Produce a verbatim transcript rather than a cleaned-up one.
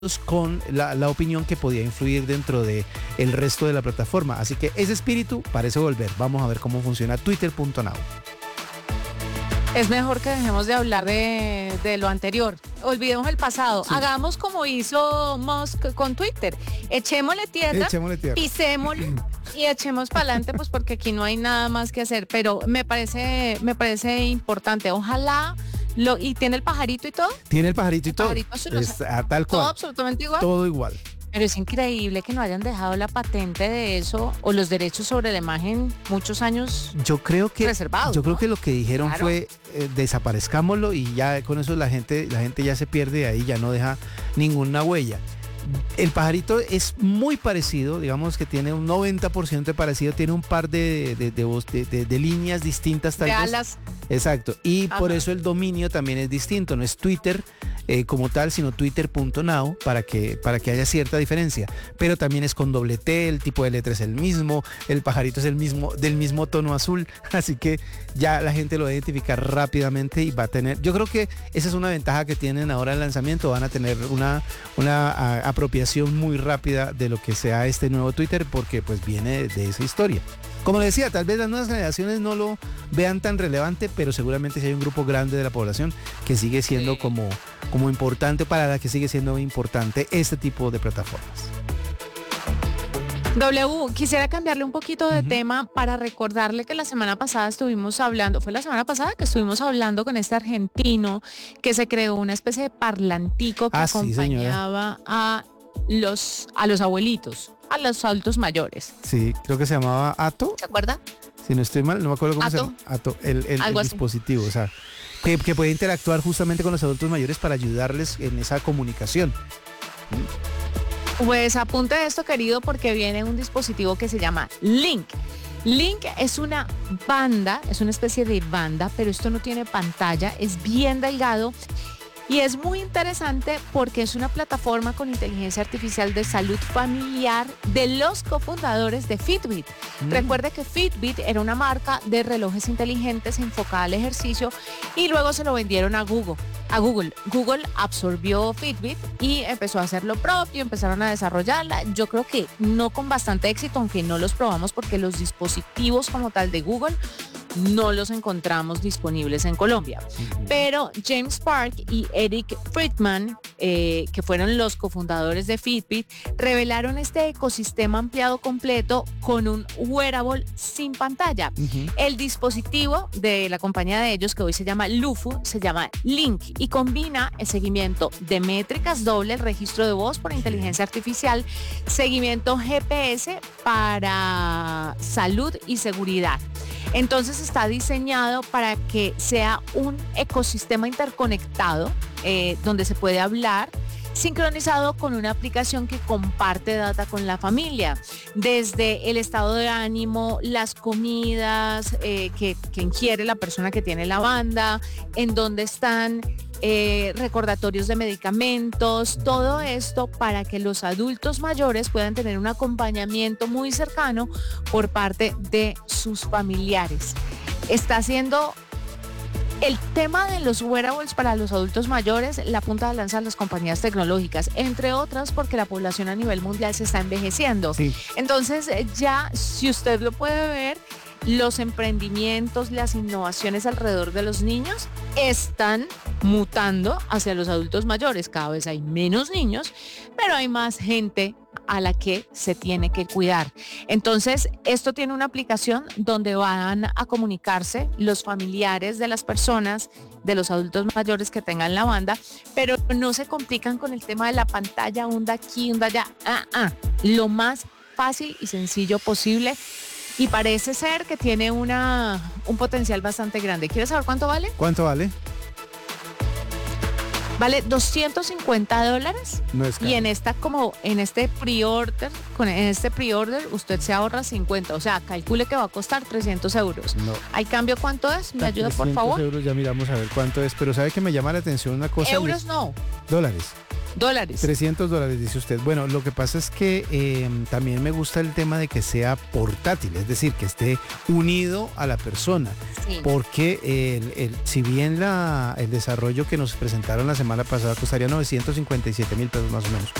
con la, la opinión que podía influir dentro de el resto de la plataforma. Así que ese espíritu parece volver. Vamos a ver cómo funciona Twitter punto now. Es mejor que dejemos de hablar de, de lo anterior. Olvidemos el pasado. Sí. Hagamos como hizo Musk con Twitter. Echémosle tierra, Echémosle tierra. pisémosle y echemos para adelante, pues porque aquí no hay nada más que hacer. Pero me parece, me parece importante. Ojalá. Lo, ¿Y tiene el pajarito y todo? Tiene el pajarito y el todo. Pajarito es, a, tal cual. Todo absolutamente igual. Todo igual. Pero es increíble que no hayan dejado la patente de eso o los derechos sobre la imagen muchos años yo creo que, reservados. Yo ¿no? creo que lo que dijeron claro. fue eh, desaparezcámoslo y ya con eso la gente, la gente ya se pierde de ahí, ya no deja ninguna huella. El pajarito es muy parecido, digamos que tiene un noventa por ciento de parecido, tiene un par de, de, de, de, de, de líneas distintas tal de vez. alas. Exacto, y Ajá. por eso el dominio también es distinto, no es Twitter eh, como tal, sino Twitter punto now para que, para que haya cierta diferencia, pero también es con doble T, el tipo de letra es el mismo, el pajarito es el mismo, del mismo tono azul, así que ya la gente lo va a identificar rápidamente y va a tener, yo creo que esa es una ventaja que tienen ahora en el lanzamiento, van a tener una, una a, apropiación muy rápida de lo que sea este nuevo Twitter porque pues viene de, de esa historia. Como le decía, tal vez las nuevas generaciones no lo vean tan relevante, pero seguramente si hay un grupo grande de la población que sigue siendo sí. como, como importante, para la que sigue siendo importante este tipo de plataformas. W, quisiera cambiarle un poquito de uh-huh. tema para recordarle que la semana pasada estuvimos hablando, fue la semana pasada que estuvimos hablando con este argentino que se creó una especie de parlantico que ah, acompañaba sí, a los, a los abuelitos, a los adultos mayores. Sí, creo que se llamaba Ato. ¿Se acuerda? Si no estoy mal, no me acuerdo cómo Ato. se llama. Ato, el, el, el dispositivo, o sea, que, que puede interactuar justamente con los adultos mayores para ayudarles en esa comunicación. Pues apunte esto, querido, porque viene un dispositivo que se llama Link. Link es una banda, es una especie de banda, pero esto no tiene pantalla, es bien delgado. Y es muy interesante porque es una plataforma con inteligencia artificial de salud familiar de los cofundadores de Fitbit. Mm. Recuerde que Fitbit era una marca de relojes inteligentes enfocada al ejercicio y luego se lo vendieron a Google. A Google. Google absorbió Fitbit y empezó a hacer lo propio, empezaron a desarrollarla. Yo creo que no con bastante éxito, aunque no los probamos porque los dispositivos como tal de Google no los encontramos disponibles en Colombia. Uh-huh. Pero James Park y Eric Friedman, eh, que fueron los cofundadores de Fitbit, revelaron este ecosistema ampliado completo con un wearable sin pantalla. Uh-huh. El dispositivo de la compañía de ellos, que hoy se llama Lufu, se llama Link y combina el seguimiento de métricas doble, el registro de voz por inteligencia artificial, seguimiento G P S para salud y seguridad. Entonces está diseñado para que sea un ecosistema interconectado eh, donde se puede hablar, sincronizado con una aplicación que comparte data con la familia, desde el estado de ánimo, las comidas eh, que, que ingiere la persona que tiene la banda, en dónde están, eh, recordatorios de medicamentos, todo esto para que los adultos mayores puedan tener un acompañamiento muy cercano por parte de sus familiares. Está haciendo el tema de los wearables para los adultos mayores la punta de lanza de las compañías tecnológicas, entre otras porque la población a nivel mundial se está envejeciendo. Sí. Entonces ya, si usted lo puede ver, los emprendimientos, las innovaciones alrededor de los niños están mutando hacia los adultos mayores. Cada vez hay menos niños, pero hay más gente a la que se tiene que cuidar. Entonces, esto tiene una aplicación donde van a comunicarse los familiares de las personas, de los adultos mayores que tengan la banda, pero no se complican con el tema de la pantalla, onda aquí, onda allá. Ah, ah. Lo más fácil y sencillo posible. Y parece ser que tiene una, un potencial bastante grande. ¿Quieres saber cuánto vale? ¿Cuánto vale? Vale doscientos cincuenta dólares. No es caro. Y en esta como en este pre-order, con en este pre-order usted se ahorra cincuenta. O sea, calcule que va a costar trescientos euros. No. ¿Al cambio cuánto es? ¿Me ayuda, por favor? euros, ya miramos a ver cuánto es. Pero ¿sabe que me llama la atención una cosa? Euros no. Dólares. dólares. trescientos dólares, dice usted. Bueno, lo que pasa es que eh, también me gusta el tema de que sea portátil, es decir, que esté unido a la persona. Sí. Porque el, el, si bien la, el desarrollo que nos presentaron la semana pasada costaría novecientos cincuenta y siete mil pesos más o menos,